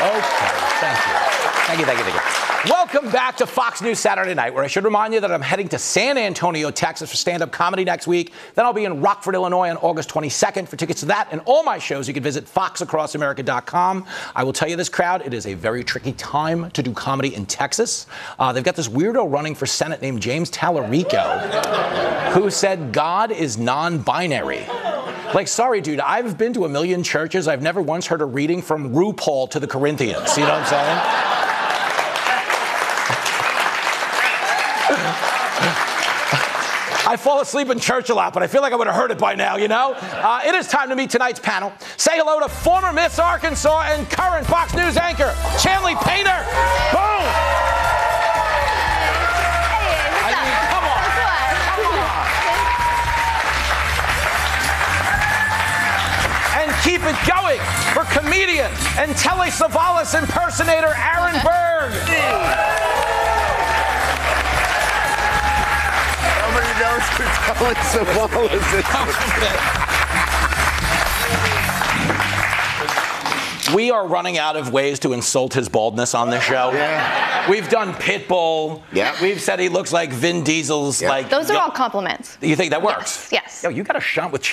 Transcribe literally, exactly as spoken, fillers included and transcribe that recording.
Okay, thank you. Thank you, thank you, thank you. Welcome back to Fox News Saturday Night, where I should remind you that I'm heading to San Antonio, Texas for stand-up comedy next week. Then I'll be in Rockford, Illinois on August twenty-second. For tickets to that and all my shows, you can visit fox across america dot com. I will tell you this, crowd, it is a very tricky time to do comedy in Texas. Uh, they've got this weirdo running for Senate named James Tallarico, who said God is non-binary. Like, sorry, dude, I've been to a million churches. I've never once heard a reading from RuPaul to the Corinthians. You know what I'm saying? I fall asleep in church a lot, but I feel like I would have heard it by now, you know? Uh, it is time to meet tonight's panel. Say hello to former Miss Arkansas and current Fox News anchor, Chanley Painter. Boom! Hey, what's I up? mean, come on. What's And keep it going for comedian and Telly Savalas impersonator Aaron Berg. Nobody knows who Telly Savalas is. We are running out of ways to insult his baldness on this show. Yeah. We've done Pitbull. Yeah. We've said he looks like Vin Diesel's Yeah. like. Those are yo- all compliments. You think that works? Yes. Yo, you got a shot with